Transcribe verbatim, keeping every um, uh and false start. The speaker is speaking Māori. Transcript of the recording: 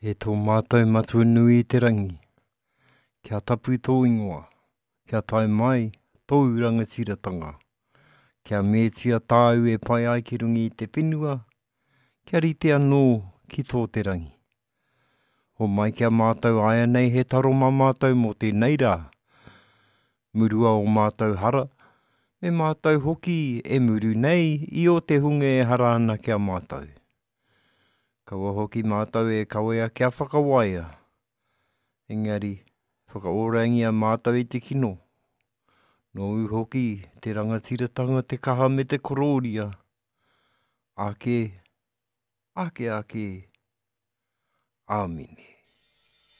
E tō mātou matua nui i te rangi. Kia tapu tō ingoa. Kia tae mai tō rangatiratanga. Kia mētia tāu e pai ai ki rungi i te whenua. Kia rite anō ki tō te rangi. Ho mai kia mātou aia nei he taro mā mātou mō te neira. Murua o mātou hara. Me mātou hoki e muru nei i o te hunga e hara ana kia mātou. Kaua hoki mātou e kawea kia whakawaia. Engari, whakaorangia mātou i te kino. Nō hoki te rangatiratanga te kaha me te kororia. Ake, ake ake. Āmine.